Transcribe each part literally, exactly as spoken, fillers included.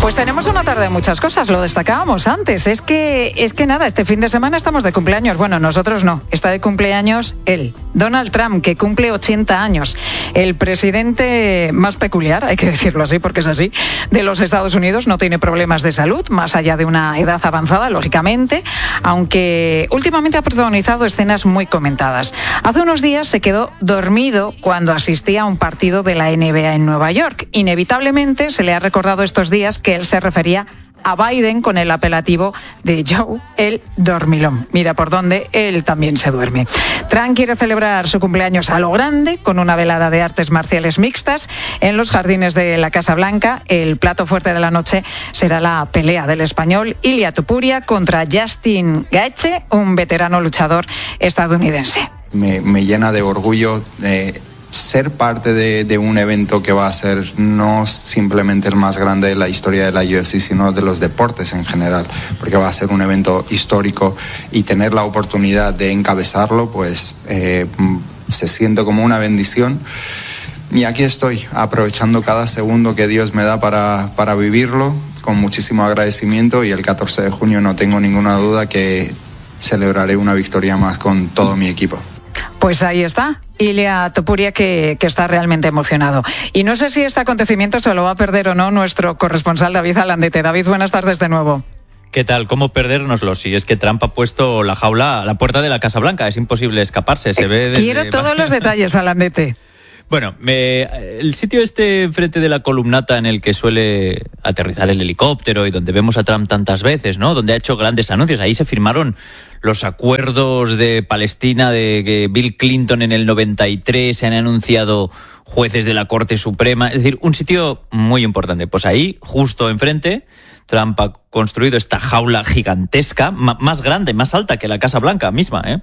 Pues tenemos una tarde de muchas cosas, lo destacábamos antes. Es que, es que nada, este fin de semana estamos de cumpleaños. Bueno, nosotros no, está de cumpleaños él, Donald Trump, que cumple ochenta años. El presidente más peculiar, hay que decirlo así porque es así, de los Estados Unidos. No tiene problemas de salud, más allá de una edad avanzada, lógicamente, aunque últimamente ha protagonizado escenas muy comentadas. Hace unos días se quedó dormido cuando asistía a un partido de la N B A en Nueva York. Inevitablemente se le ha recordado estos días que él se refería a Biden con el apelativo de Joe el dormilón. Mira por dónde él también se duerme. Trump quiere celebrar su cumpleaños a lo grande con una velada de artes marciales mixtas en los jardines de la Casa Blanca. El plato fuerte de la noche será la pelea del español Ilia Topuria contra Justin Gaethje, un veterano luchador estadounidense. Me, me llena de orgullo de ser parte de, de un evento que va a ser no simplemente el más grande de la historia de la U F C, sino de los deportes en general, porque va a ser un evento histórico y tener la oportunidad de encabezarlo, pues eh, se siente como una bendición. Y aquí estoy, aprovechando cada segundo que Dios me da para, para vivirlo, con muchísimo agradecimiento, y el catorce de junio no tengo ninguna duda que celebraré una victoria más con todo mi equipo. Pues ahí está, Ilia Topuria, que, que está realmente emocionado. Y no sé si este acontecimiento se lo va a perder o no nuestro corresponsal David Alandete. David, buenas tardes de nuevo. ¿Qué tal? ¿Cómo perdérnoslo? Si es que Trump ha puesto la jaula a la puerta de la Casa Blanca, es imposible escaparse. Se ve desde... Quiero todos los detalles, Alandete. Bueno, me, el sitio este enfrente de la columnata en el que suele aterrizar el helicóptero y donde vemos a Trump tantas veces, ¿no? Donde ha hecho grandes anuncios. Ahí se firmaron los acuerdos de Palestina de que Bill Clinton en el noventa y tres, se han anunciado jueces de la Corte Suprema. Es decir, un sitio muy importante. Pues ahí, justo enfrente, Trump ha construido esta jaula gigantesca, m- más grande, más alta que la Casa Blanca misma, ¿eh?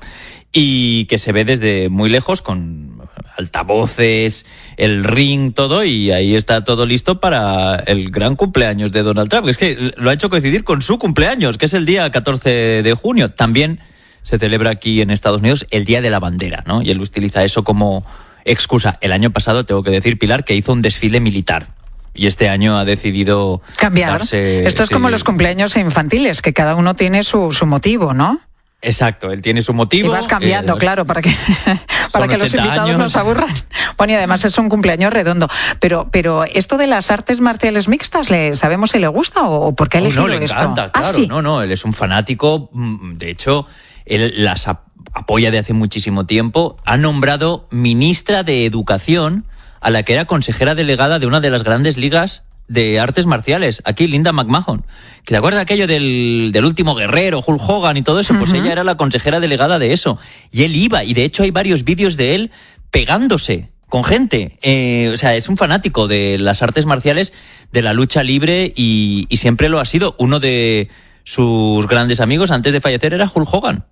Y que se ve desde muy lejos con altavoces, el ring, todo, y ahí está todo listo para el gran cumpleaños de Donald Trump. Es que lo ha hecho coincidir con su cumpleaños, que es el día catorce de junio. También se celebra aquí en Estados Unidos el Día de la Bandera, ¿no? Y él utiliza eso como excusa. El año pasado, tengo que decir, Pilar, que hizo un desfile militar. Y este año ha decidido cambiar. Darse, Esto es sí, como los cumpleaños infantiles, que cada uno tiene su, su motivo, ¿no? Exacto, él tiene su motivo. Y vas cambiando, eh, claro, para que, para que los invitados años. no se aburran. Bueno, y además es un cumpleaños redondo. Pero, pero esto de las artes marciales mixtas, ¿le sabemos si le gusta o, o por qué ha elegido oh, no, le esto? encanta, claro. ¿Ah, sí? No, no, él es un fanático. De hecho, él las ap- apoya de hace muchísimo tiempo. Ha nombrado ministra de Educación a la que era consejera delegada de una de las grandes ligas de artes marciales, aquí Linda McMahon, que te acuerdas aquello del, del último guerrero, Hulk Hogan y todo eso, uh-huh. Pues ella era la consejera delegada de eso, y él iba, y de hecho hay varios vídeos de él pegándose con gente, eh, o sea, es un fanático de las artes marciales, de la lucha libre, y, y siempre lo ha sido. Uno de sus grandes amigos antes de fallecer era Hulk Hogan.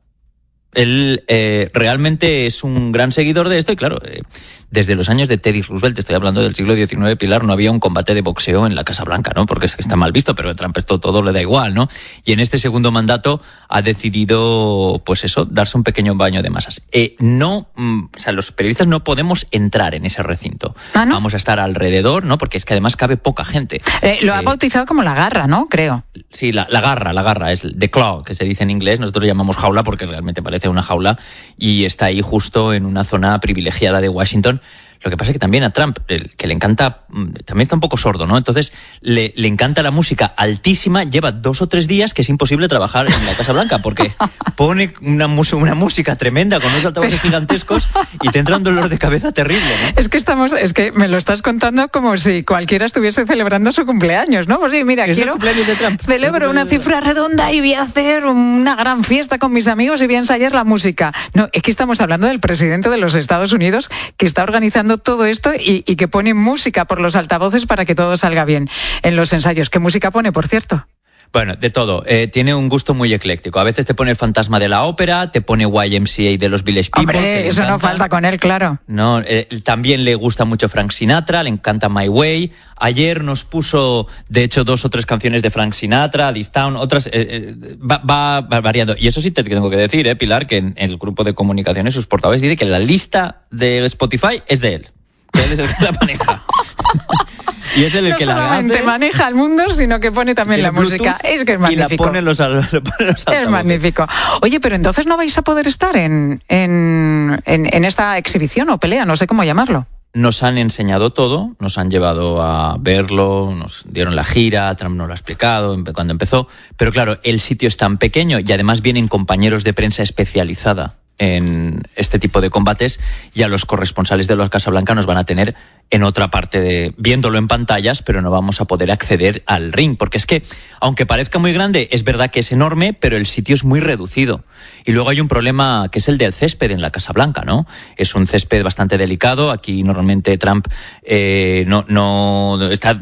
Él eh, realmente es un gran seguidor de esto y claro, eh, desde los años de Teddy Roosevelt, estoy hablando del siglo diecinueve, Pilar, no había un combate de boxeo en la Casa Blanca, ¿no? Porque es que está mal visto, pero a Trump esto todo le da igual, ¿no? Y en este segundo mandato ha decidido, pues eso, darse un pequeño baño de masas. Eh, no, mm, o sea, los periodistas no podemos entrar en ese recinto. ¿Ah, no? Vamos a estar alrededor, ¿no? Porque es que además cabe poca gente. Eh, lo ha eh, bautizado como la garra, ¿no? Creo. Sí, la, la garra, la garra, es the claw, que se dice en inglés. Nosotros lo llamamos jaula porque realmente parece una jaula y está ahí justo en una zona privilegiada de Washington. Lo que pasa es que también a Trump, el, que le encanta, también está un poco sordo, ¿no? Entonces, le, le encanta la música altísima, lleva dos o tres días que es imposible trabajar en la Casa Blanca, porque pone una, mus- una música tremenda con unos altavoces Pero... gigantescos y te entra un dolor de cabeza terrible, ¿no? Es que estamos, es que me lo estás contando como si cualquiera estuviese celebrando su cumpleaños, ¿no? Pues sí, mira, ¿Es quiero, el cumpleaños de Trump? celebro una cifra redonda y voy a hacer una gran fiesta con mis amigos y voy a ensayar la música. No, es que estamos hablando del presidente de los Estados Unidos que está organizando todo esto y, y que pone música por los altavoces para que todo salga bien en los ensayos. ¿Qué música pone, por cierto? Bueno, de todo. Eh, tiene un gusto muy ecléctico. A veces te pone el Fantasma de la Ópera, te pone Y M C A de los Village People. Hombre, eso no falta con él, claro. No, eh, también le gusta mucho Frank Sinatra, le encanta My Way. Ayer nos puso, de hecho, dos o tres canciones de Frank Sinatra, This Town, otras, eh, eh, va, va, va variando. Y eso sí te tengo que decir, eh, Pilar, que en, en el grupo de comunicaciones, sus portavoces, dice que la lista de Spotify es de él. Que él es el que la maneja. Y es el no que la solamente hace, maneja el mundo, sino que pone también la Bluetooth, música. Es que es magnífico. Y la pone los, los altavoces. Es magnífico. Oye, pero entonces no vais a poder estar en, en, en, en esta exhibición o pelea, no sé cómo llamarlo. Nos han enseñado todo, nos han llevado a verlo, nos dieron la gira, Trump nos lo ha explicado cuando empezó, pero claro, el sitio es tan pequeño y además vienen compañeros de prensa especializada en este tipo de combates y a los corresponsales de la Casa Blanca nos van a tener en otra parte de viéndolo en pantallas, pero no vamos a poder acceder al ring, porque es que, aunque parezca muy grande, es verdad que es enorme, pero el sitio es muy reducido. Y luego hay un problema que es el del césped en la Casa Blanca, ¿no? Es un césped bastante delicado. Aquí normalmente Trump eh, no, no está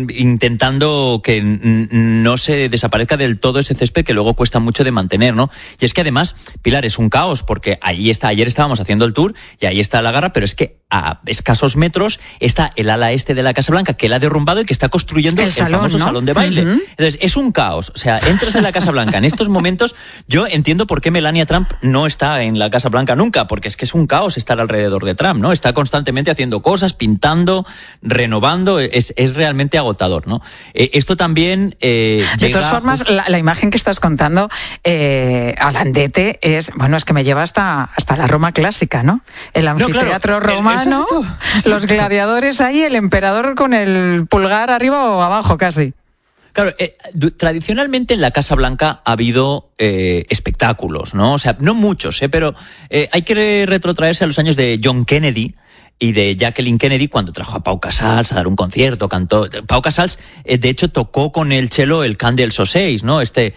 intentando que no se desaparezca del todo ese césped que luego cuesta mucho de mantener, ¿no? Y es que además, Pilar, es un caos, porque ahí está, ayer estábamos haciendo el tour y ahí está la garra, pero es que a escasos metros está el ala este de la Casa Blanca que la ha derrumbado y que está construyendo el, el salón, famoso ¿no? salón de baile. Uh-huh. Entonces, es un caos. O sea, entras en la Casa Blanca en estos momentos, yo entiendo por qué Melania Trump no está en la Casa Blanca nunca, porque es que es un caos estar alrededor de Trump, ¿no? Está constantemente haciendo cosas, pintando, renovando, es, es realmente agotador, ¿no? Eh, esto también... Eh, de llega todas formas, justo... la, la imagen que estás contando, eh, Alandete, es, bueno, es que me lleva hasta, hasta la Roma clásica, ¿no? El anfiteatro no, claro, romano. ¿no? Exacto, exacto. Los gladiadores ahí, el emperador con el pulgar arriba o abajo casi. Claro, eh, tradicionalmente en la Casa Blanca ha habido eh, espectáculos, ¿no? O sea, no muchos, eh, pero eh, hay que retrotraerse a los años de John Kennedy y de Jacqueline Kennedy cuando trajo a Pau Casals a dar un concierto, cantó. Pau Casals, eh, de hecho, tocó con el cello el Candle Soseis, ¿no? Este,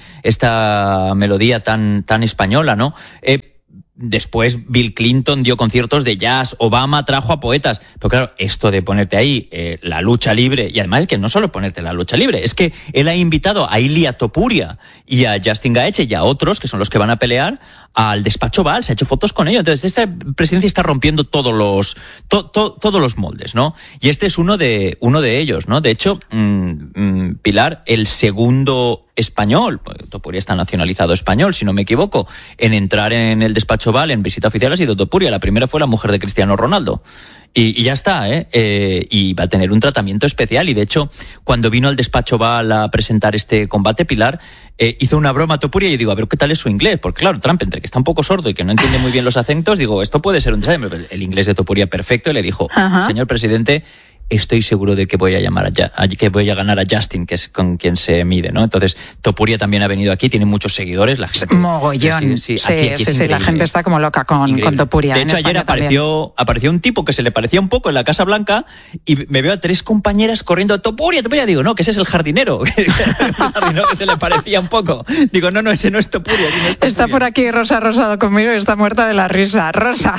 esta melodía tan, tan española, ¿no? Eh, Después Bill Clinton dio conciertos de jazz, Obama trajo a poetas. Pero claro, esto de ponerte ahí eh, la lucha libre, y además es que no solo ponerte la lucha libre, es que él ha invitado a Ilia Topuria y a Justin Gaethje y a otros, que son los que van a pelear, al despacho Oval, se ha hecho fotos con ellos. Entonces, esta presidencia está rompiendo todos los to, to, todos los moldes, ¿no? Y este es uno de uno de ellos, ¿no? De hecho, mmm, mmm, Pilar, el segundo español, pues, Topuria está nacionalizado español, si no me equivoco, en entrar en el despacho Oval en visita oficial ha sido Topuria. La primera fue la mujer de Cristiano Ronaldo. Y, y ya está, ¿eh? ¿eh? Y va a tener un tratamiento especial. Y de hecho, cuando vino al despacho Oval a presentar este combate, Pilar, eh, hizo una broma a Topuria y yo digo, a ver, ¿qué tal es su inglés? Porque claro, Trump, entre que está un poco sordo y que no entiende muy bien los acentos, digo, esto puede ser un desastre. El inglés de Topuria perfecto, y le dijo, uh-huh. Señor presidente, estoy seguro de que voy a llamar a, a que voy a ganar a Justin, que es con quien se mide, ¿no? Entonces, Topuria también ha venido aquí, tiene muchos seguidores, la gente. Mogollón. Sí, sí, sí, aquí, aquí sí, sí la gente está como loca con, con Topuria. De hecho, ayer apareció, apareció un tipo que se le parecía un poco en la Casa Blanca y me veo a tres compañeras corriendo a Topuria, Topuria, digo, no, que ese es el jardinero, el jardinero que se le parecía un poco. Digo, no, no, ese no es Topuria. No es Topuria. Está por aquí Rosa Rosado conmigo y está muerta de la risa. Rosa.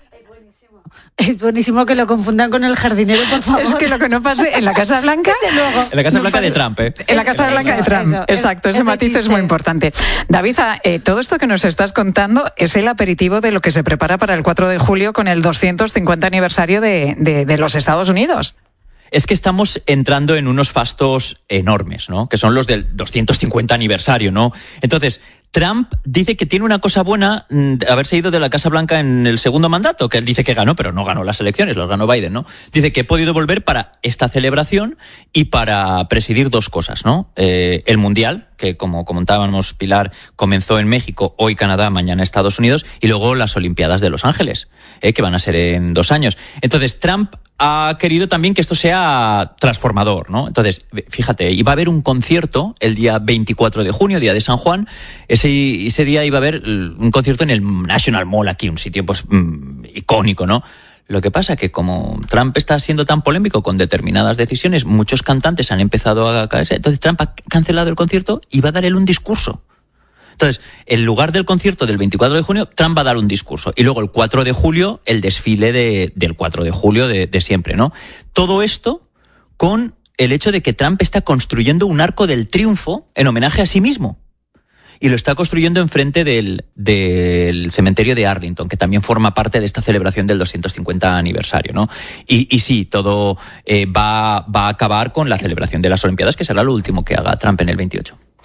Es buenísimo que lo confundan con el jardinero, por favor. Es que lo que no pase en la Casa Blanca... Desde luego. En la Casa no Blanca pase, de Trump, ¿eh? En la Casa Blanca eso, de Trump, eso, exacto. Ese, ese matiz chiste. Es muy importante. David, eh, todo esto que nos estás contando es el aperitivo de lo que se prepara para el cuatro de julio con el doscientos cincuenta aniversario de, de, de los Estados Unidos. Es que estamos entrando en unos fastos enormes, ¿no? Que son los del doscientos cincuenta aniversario, ¿no? Entonces, Trump dice que tiene una cosa buena de haberse ido de la Casa Blanca en el segundo mandato, que él dice que ganó, pero no ganó las elecciones, los ganó Biden, ¿no? Dice que he podido volver para esta celebración y para presidir dos cosas, ¿no? Eh, el Mundial, que como comentábamos, Pilar, comenzó en México, hoy Canadá, mañana Estados Unidos, y luego las Olimpiadas de Los Ángeles, eh, que van a ser en dos años. Entonces, Trump ha querido también que esto sea transformador, ¿no? Entonces, fíjate, iba a haber un concierto el día veinticuatro de junio, día de San Juan. Ese, ese día iba a haber un concierto en el National Mall aquí, un sitio pues mmm, icónico, ¿no? Lo que pasa que como Trump está siendo tan polémico con determinadas decisiones, muchos cantantes han empezado a caerse. Entonces Trump ha cancelado el concierto y va a dar él un discurso. Entonces, en lugar del concierto del veinticuatro de junio, Trump va a dar un discurso. Y luego el cuatro de julio, el desfile de, del cuatro de julio de, de siempre, ¿no? Todo esto con el hecho de que Trump está construyendo un arco del triunfo en homenaje a sí mismo. Y lo está construyendo enfrente del, del cementerio de Arlington, que también forma parte de esta celebración del doscientos cincuenta aniversario, ¿no? Y, y sí, todo eh, va, va a acabar con la celebración de las Olimpiadas, que será lo último que haga Trump en el veintiocho.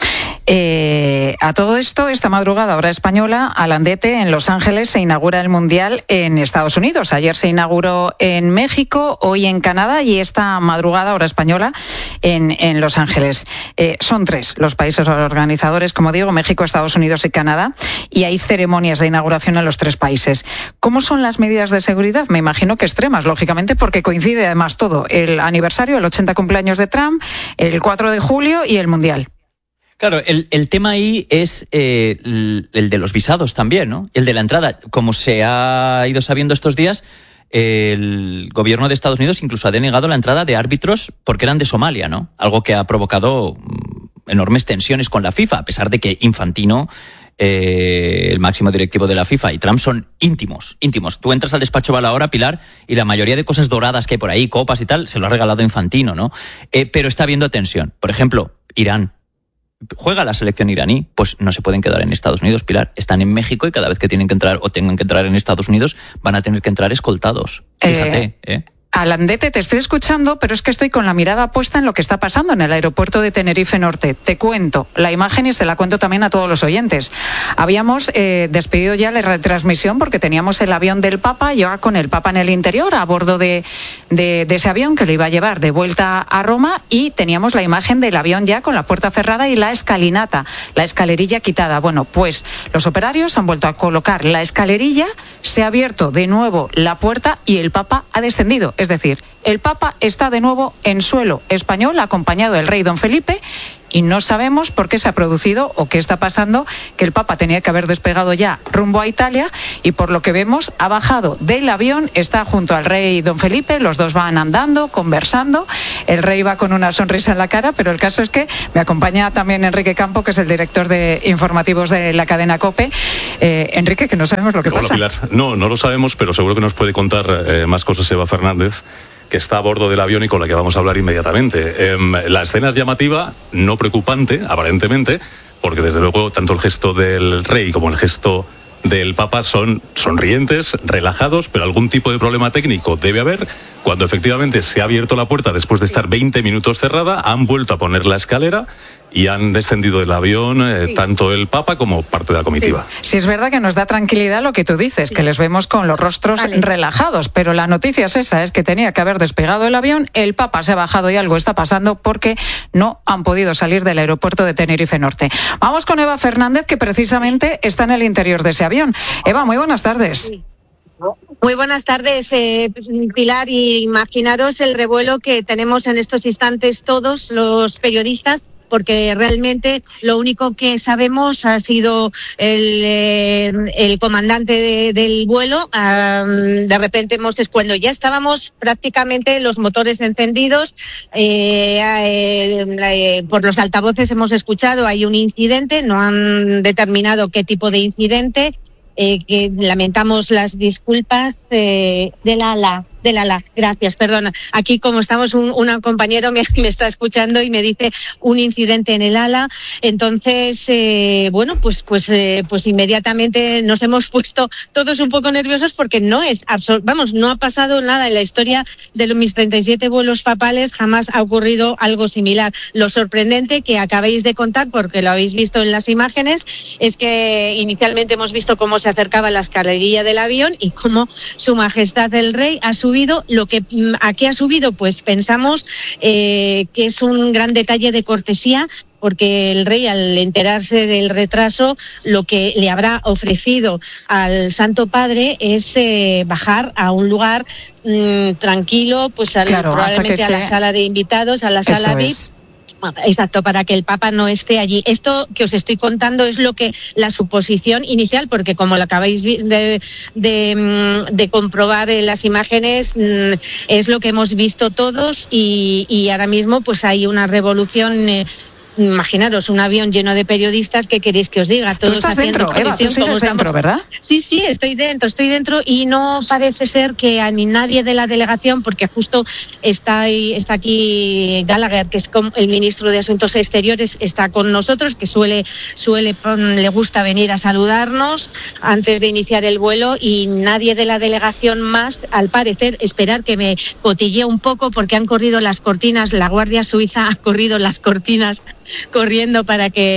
Eh, a todo esto, esta madrugada, hora española, a Landete, en Los Ángeles, se inaugura el Mundial en Estados Unidos. Ayer se inauguró en México, hoy en Canadá y esta madrugada, hora española, en, en Los Ángeles. Eh, son tres los países organizadores, como digo, México, Estados Unidos y Canadá, y hay ceremonias de inauguración en los tres países. ¿Cómo son las medidas de seguridad? Me imagino que extremas, lógicamente, porque coincide además todo, el aniversario, el ochenta cumpleaños de Trump, el cuatro de julio y el Mundial. Claro, el, el tema ahí es eh, el, el de los visados también, ¿no? El de la entrada. Como se ha ido sabiendo estos días, el gobierno de Estados Unidos incluso ha denegado la entrada de árbitros porque eran de Somalia, ¿no? Algo que ha provocado enormes tensiones con la FIFA, a pesar de que Infantino, eh, el máximo directivo de la FIFA, y Trump son íntimos, íntimos. Tú entras al despacho a la hora, Pilar, y la mayoría de cosas doradas que hay por ahí, copas y tal, se lo ha regalado Infantino, ¿no? Eh, pero está habiendo tensión. Por ejemplo, Irán. Juega la selección iraní, pues no se pueden quedar en Estados Unidos, Pilar. Están en México y cada vez que tienen que entrar o tengan que entrar en Estados Unidos van a tener que entrar escoltados. Fíjate, ¿eh? ¿eh? Alandete, te estoy escuchando, pero es que estoy con la mirada puesta en lo que está pasando en el aeropuerto de Tenerife Norte. Te cuento la imagen y se la cuento también a todos los oyentes. Habíamos eh, despedido ya la retransmisión porque teníamos el avión del Papa, yo con el Papa en el interior, a bordo de, de, de ese avión que lo iba a llevar de vuelta a Roma, y teníamos la imagen del avión ya con la puerta cerrada y la escalinata, la escalerilla quitada. Bueno, pues los operarios han vuelto a colocar la escalerilla, se ha abierto de nuevo la puerta y el Papa ha descendido. Es decir, el Papa está de nuevo en suelo español, acompañado del rey don Felipe, y no sabemos por qué se ha producido o qué está pasando, que el Papa tenía que haber despegado ya rumbo a Italia y por lo que vemos ha bajado del avión, está junto al rey don Felipe, los dos van andando, conversando, el rey va con una sonrisa en la cara, pero el caso es que me acompaña también Enrique Campo, que es el director de informativos de la cadena COPE. Eh, Enrique, que no sabemos lo que Hola, pasa. Pilar. No, no lo sabemos, pero seguro que nos puede contar eh, más cosas Eva Fernández, que está a bordo del avión y con la que vamos a hablar inmediatamente. Eh, la escena es llamativa, no preocupante, aparentemente, porque desde luego tanto el gesto del rey como el gesto del Papa son sonrientes, relajados, pero algún tipo de problema técnico debe haber. Cuando efectivamente se ha abierto la puerta después de estar veinte minutos cerrada, han vuelto a poner la escalera y han descendido del avión eh, sí. tanto el Papa como parte de la comitiva. Sí. sí, es verdad que nos da tranquilidad lo que tú dices, sí. que les vemos con los rostros vale. relajados, pero la noticia es esa, es que tenía que haber despegado el avión, el Papa se ha bajado y algo está pasando porque no han podido salir del aeropuerto de Tenerife Norte. Vamos con Eva Fernández, que precisamente está en el interior de ese avión. Eva, muy buenas tardes. Sí. Muy buenas tardes, eh, Pilar, y imaginaros el revuelo que tenemos en estos instantes todos los periodistas, porque realmente lo único que sabemos ha sido el, eh, el comandante de, del vuelo. Um, de repente hemos, es cuando ya estábamos prácticamente los motores encendidos, eh, eh, eh, por los altavoces hemos escuchado hay un incidente, no han determinado qué tipo de incidente. Eh, que lamentamos las disculpas eh, del ala, del ala, gracias, perdona. Aquí como estamos, un, un compañero me, me está escuchando y me dice un incidente en el ala, entonces, eh, bueno, pues pues eh, pues inmediatamente nos hemos puesto todos un poco nerviosos porque no es, absor- vamos, no ha pasado nada en la historia de los mis treinta y siete vuelos papales, jamás ha ocurrido algo similar. Lo sorprendente que acabáis de contar, porque lo habéis visto en las imágenes, es que inicialmente hemos visto cómo se acercaba la escalerilla del avión y cómo Su Majestad el Rey ha subido. Lo que ¿a qué ha subido? Pues pensamos eh, que es un gran detalle de cortesía, porque el rey, al enterarse del retraso, lo que le habrá ofrecido al Santo Padre es eh, bajar a un lugar mmm, tranquilo, pues al, claro, probablemente a la se... sala de invitados, a la sala V I P. Es. Exacto, para que el Papa no esté allí. Esto que os estoy contando es lo que la suposición inicial, porque como lo acabáis de, de, de comprobar en las imágenes, es lo que hemos visto todos y, y ahora mismo pues hay una revolución. Eh, Imaginaros un avión lleno de periodistas, ¿qué queréis que os diga? Todos ¿Tú estás haciendo dentro, Eva? ¿Tú sigues dentro, estamos... verdad? Sí, sí, estoy dentro, estoy dentro y no parece ser que a ni nadie de la delegación, porque justo está, ahí, está aquí Gallagher, que es el ministro de Asuntos Exteriores, está con nosotros, que suele, suele le gusta venir a saludarnos antes de iniciar el vuelo, y nadie de la delegación más, al parecer, esperar que me cotillee un poco, porque han corrido las cortinas, la Guardia Suiza ha corrido las cortinas corriendo para que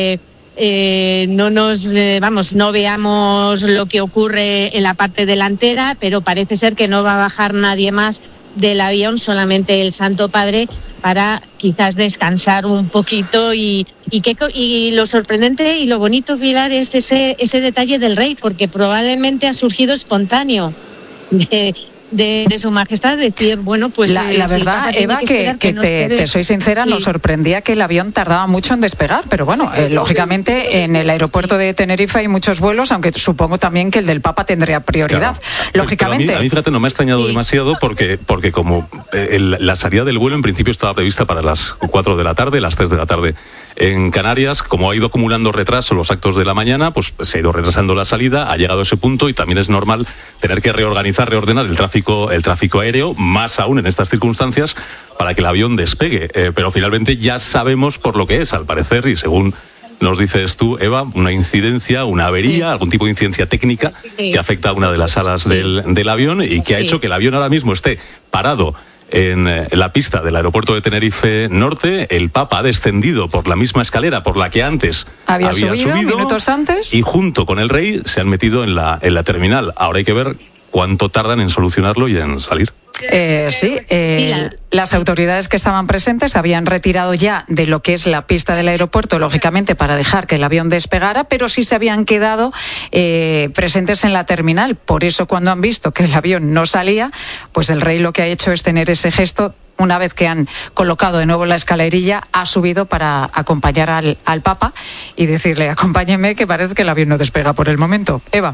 eh, no nos, eh, vamos, no veamos lo que ocurre en la parte delantera, pero parece ser que no va a bajar nadie más del avión, solamente el Santo Padre, para quizás descansar un poquito y, y, que, y lo sorprendente y lo bonito, Pilar, es ese, ese detalle del rey, porque probablemente ha surgido espontáneo de, de, de su majestad decir, bueno, pues la, la verdad, Eva, que, que, que, que te, te soy sincera, sí. Nos sorprendía que el avión tardaba mucho en despegar, pero bueno, eh, lógicamente en el aeropuerto sí. de Tenerife hay muchos vuelos, aunque supongo también que el del Papa tendría prioridad, claro. Lógicamente. Pero a, mí, a mí, fíjate, no me ha extrañado sí. demasiado porque, porque como el, la salida del vuelo en principio estaba prevista para las cuatro de la tarde, las tres de la tarde en Canarias, como ha ido acumulando retraso los actos de la mañana, pues se ha ido retrasando la salida, ha llegado a ese punto y también es normal tener que reorganizar, reordenar el tráfico, el tráfico aéreo, más aún en estas circunstancias, para que el avión despegue. Eh, pero finalmente ya sabemos por lo que es, al parecer, y según nos dices tú, Eva, una incidencia, una avería, sí. algún tipo de incidencia técnica sí. que afecta a una de las alas sí. del, del avión y que sí. ha hecho que el avión ahora mismo esté parado en la pista del aeropuerto de Tenerife Norte. El Papa ha descendido por la misma escalera por la que antes había, había subido, subido minutos antes, y junto con el rey se han metido en la, en la terminal. Ahora hay que ver cuánto tardan en solucionarlo y en salir. Eh, sí, eh, las autoridades que estaban presentes habían retirado ya de lo que es la pista del aeropuerto, lógicamente para dejar que el avión despegara, pero sí se habían quedado eh, presentes en la terminal. Por eso cuando han visto que el avión no salía, pues el rey lo que ha hecho es tener ese gesto. Una vez que han colocado de nuevo la escalerilla, ha subido para acompañar al, al Papa y decirle, acompáñeme, que parece que el avión no despega por el momento. Eva.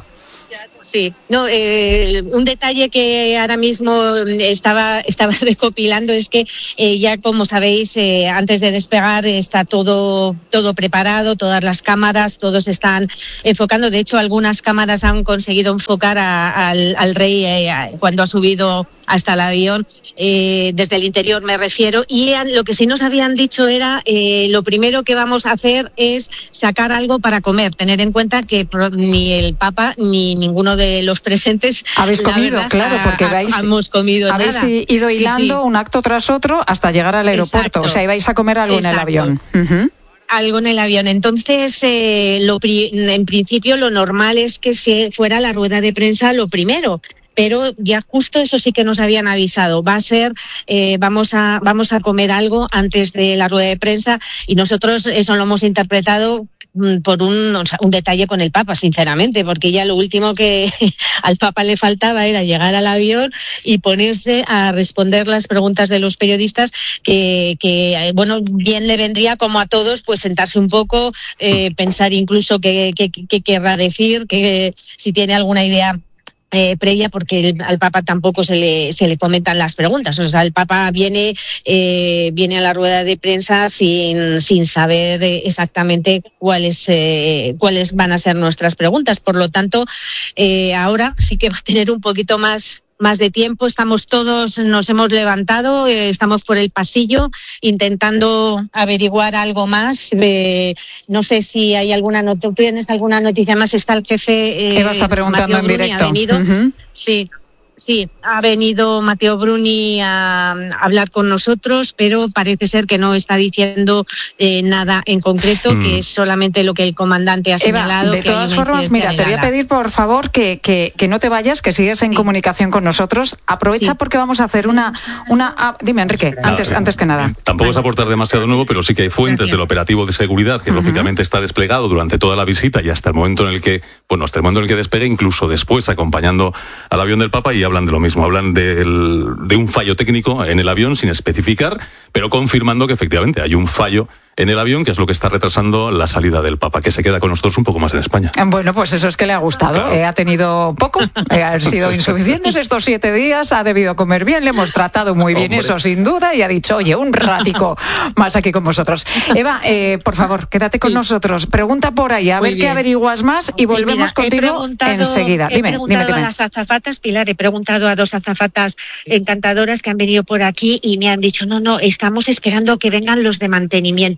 Sí, no, eh, un detalle que ahora mismo estaba estaba recopilando es que eh, ya como sabéis eh, antes de despegar está todo todo preparado, todas las cámaras, todos están enfocando. De hecho, algunas cámaras han conseguido enfocar a, al, al rey eh, a, cuando ha subido hasta el avión, eh, desde el interior me refiero, y lo que sí nos habían dicho era eh, lo primero que vamos a hacer es sacar algo para comer, tener en cuenta que ni el Papa ni ninguno de los presentes habéis comido, verdad, claro, porque ha, vais, hemos comido habéis nada. ido hilando sí, sí. un acto tras otro hasta llegar al aeropuerto. Exacto. O sea, ibais a comer algo Exacto. en el avión. Uh-huh. Algo en el avión. Entonces, eh, lo pri- en principio lo normal es que se fuera la rueda de prensa lo primero. Pero ya justo eso sí que nos habían avisado. Va a ser, eh, vamos a vamos a comer algo antes de la rueda de prensa y nosotros eso lo hemos interpretado por un, o sea, un detalle con el Papa, sinceramente, porque ya lo último que al Papa le faltaba era llegar al avión y ponerse a responder las preguntas de los periodistas, que, que bueno, bien le vendría como a todos, pues sentarse un poco, eh, pensar incluso qué que, que, que querrá decir, que si tiene alguna idea Eh, previa, porque el, al Papa tampoco se le se le comentan las preguntas. O sea, el Papa viene eh, viene a la rueda de prensa sin sin saber exactamente cuáles eh, cuáles van a ser nuestras preguntas. Por lo tanto, eh, ahora sí que va a tener un poquito más más de tiempo. Estamos todos, nos hemos levantado, eh, estamos por el pasillo intentando averiguar algo más. Eh, no sé si hay alguna noticia, ¿tú tienes alguna noticia más? Está el jefe eh, Eva está preguntando Matteo en Bruni, directo. Ha venido, uh-huh. Sí. Sí, ha venido Matteo Bruni a, a hablar con nosotros, pero parece ser que no está diciendo eh, nada en concreto, mm. que es solamente lo que el comandante ha Eva, señalado. De que todas formas, mira, te voy a pedir por favor que, que, que no te vayas, que sigues en sí. comunicación con nosotros. Aprovecha sí. porque vamos a hacer una... una ah, dime, Enrique, antes, ah, antes que nada. Tampoco es aportar demasiado nuevo, pero sí que hay fuentes Gracias. del operativo de seguridad que uh-huh. lógicamente está desplegado durante toda la visita y hasta el momento en el que, bueno, hasta el momento en el que despegue, incluso después acompañando al avión del Papa, y hablan de lo mismo, hablan Del, de un fallo técnico en el avión sin especificar, pero confirmando que efectivamente hay un fallo en el avión, que es lo que está retrasando la salida del Papa, que se queda con nosotros un poco más en España. Bueno, pues eso es que le ha gustado. Claro. Eh, ha tenido poco, eh, han sido insuficientes estos siete días, ha debido comer bien, le hemos tratado muy bien, Hombre. eso sin duda, y ha dicho, oye, un ratico más aquí con vosotros. Eva, eh, por favor, quédate con sí. nosotros. Pregunta por ahí, a muy ver bien. qué averiguas más y volvemos sí, mira, contigo enseguida. He dime, preguntado dime, dime. a las azafatas, Pilar, he preguntado a dos azafatas encantadoras que han venido por aquí y me han dicho, no, no, estamos esperando que vengan los de mantenimiento.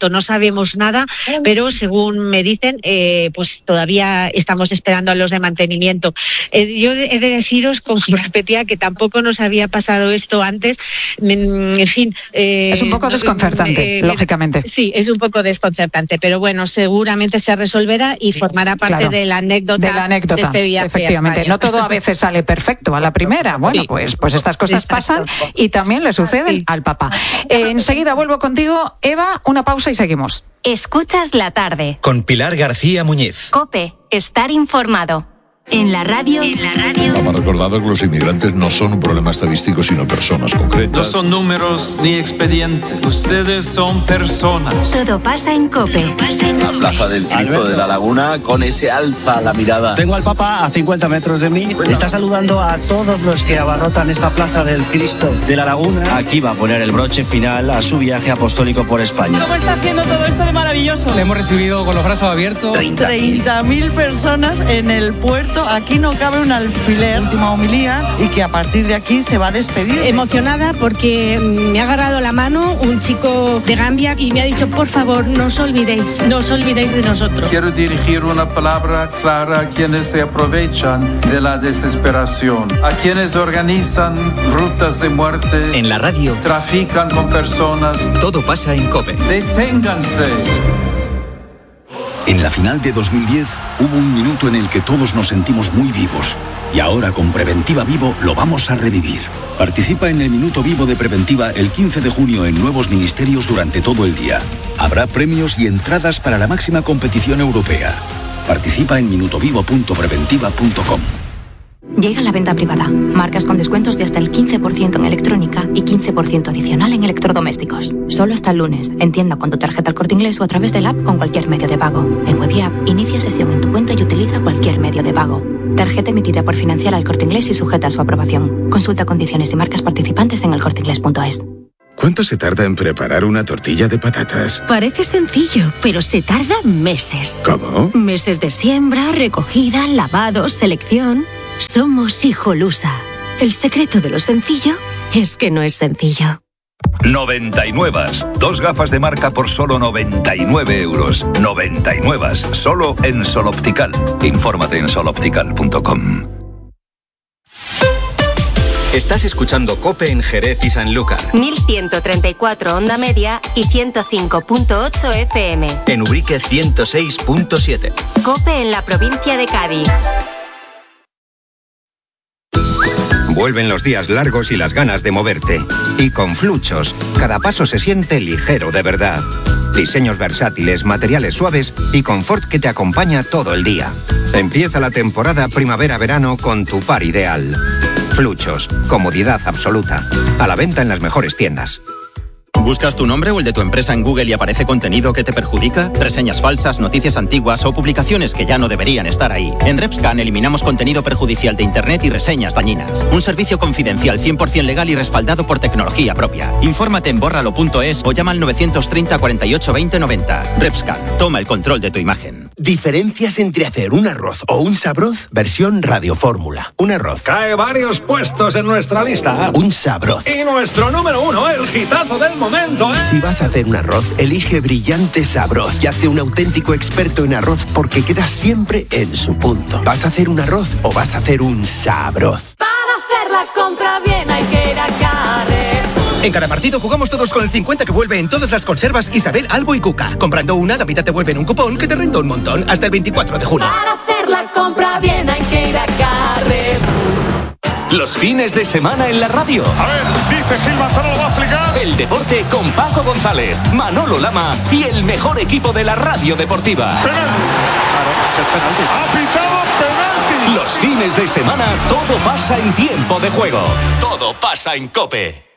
momento no sabemos nada, pero según me dicen, eh, pues todavía estamos esperando a los de mantenimiento. Eh, yo he de deciros, como repetía, que tampoco nos había pasado esto antes. En, en fin... Eh, es un poco desconcertante, eh, lógicamente. Sí, es un poco desconcertante, pero bueno, seguramente se resolverá y formará parte claro, de la anécdota de, la anécdota, de este viaje. Efectivamente, no todo a veces sale perfecto a la primera. Bueno, sí. pues, pues estas cosas Exacto. pasan y también le suceden sí. al Papa. Eh, enseguida vuelvo contigo, Eva, una pausa y seguimos. Escuchas la tarde. Con Pilar García Muñiz. COPE, estar informado. En la radio. En la radio. Hemos recordado que los inmigrantes no son un problema estadístico, sino personas concretas. No son números ni expedientes. Ustedes son personas. Todo pasa en COPE. Pasa en la plaza del Cristo de la Laguna, con ese alza la mirada. Tengo al Papa a cincuenta metros de mí. Está saludando a todos los que abarrotan esta plaza del Cristo de la Laguna. Aquí va a poner el broche final a su viaje apostólico por España. ¿Cómo está siendo todo esto de maravilloso? Le hemos recibido con los brazos abiertos. treinta mil personas en el puerto. Aquí no cabe un alfiler. Última homilía y que a partir de aquí se va a despedir. Emocionada porque me ha agarrado la mano un chico de Gambia y me ha dicho, por favor, no os olvidéis, no os olvidéis de nosotros. Quiero dirigir una palabra clara a quienes se aprovechan de la desesperación, a quienes organizan rutas de muerte, en la radio, trafican con personas. Todo pasa en COPE. Deténganse. En la final de dos mil diez hubo un minuto en el que todos nos sentimos muy vivos. Y ahora con Preventiva Vivo lo vamos a revivir. Participa en el Minuto Vivo de Preventiva el quince de junio en nuevos ministerios durante todo el día. Habrá premios y entradas para la máxima competición europea. Participa en minutovivo punto preventiva punto com. Llega la venta privada. Marcas con descuentos de hasta el quince por ciento en electrónica y quince por ciento adicional en electrodomésticos. Solo hasta el lunes. En tienda con tu tarjeta El Corte Inglés o a través del app con cualquier medio de pago. En web y app, inicia sesión en tu cuenta y utiliza cualquier medio de pago. Tarjeta emitida por Financiera El Corte Inglés y sujeta a su aprobación. Consulta condiciones y marcas participantes en el corte inglés punto es. ¿Cuánto se tarda en preparar una tortilla de patatas? Parece sencillo, pero se tarda meses. ¿Cómo? Meses de siembra, recogida, lavado, selección. Somos Hijolusa. El secreto de lo sencillo es que no es sencillo. noventa y nueve. Dos gafas de marca por solo noventa y nueve euros. noventa y nueve. Solo en Sol Optical. Infórmate en sol optical punto com. Estás escuchando COPE en Jerez y Sanlúcar. mil ciento treinta y cuatro onda media y ciento cinco punto ocho F M. En Ubrique ciento seis punto siete. COPE en la provincia de Cádiz. Vuelven los días largos y las ganas de moverte. Y con Fluchos, cada paso se siente ligero de verdad. Diseños versátiles, materiales suaves y confort que te acompaña todo el día. Empieza la temporada primavera-verano con tu par ideal. Fluchos, comodidad absoluta. A la venta en las mejores tiendas. ¿Buscas tu nombre o el de tu empresa en Google y aparece contenido que te perjudica? Reseñas falsas, noticias antiguas o publicaciones que ya no deberían estar ahí. En RepScan eliminamos contenido perjudicial de Internet y reseñas dañinas. Un servicio confidencial cien por ciento legal y respaldado por tecnología propia. Infórmate en bórralo punto es o llama al novecientos treinta cuarenta y ocho veinte noventa. RepScan, toma el control de tu imagen. Diferencias entre hacer un arroz o un sabroz, versión radiofórmula. Un arroz. Cae varios puestos en nuestra lista. Un sabroz. Y nuestro número uno, el hitazo del momento, ¿eh? Si vas a hacer un arroz, elige Brillante Sabroz y hazte un auténtico experto en arroz porque quedas siempre en su punto. ¿Vas a hacer un arroz o vas a hacer un sabroz? Para hacer la compra bien hay que ir a Carrefour. En cada partido jugamos todos con el cincuenta que vuelve en todas las conservas Isabel, Albo y Cuca. Comprando una, la mitad te vuelve en un cupón que te renta un montón hasta el veinticuatro de junio. Para hacer la compra bien hay que ir a Carrefour. Los fines de semana en la radio. A ver, dice Gil Manzano, lo va a explicar. El deporte con Paco González, Manolo Lama y el mejor equipo de la radio deportiva. Penalti. Claro, es penalti. Ha pitado penalti. Los fines de semana todo pasa en tiempo de juego. Todo pasa en COPE.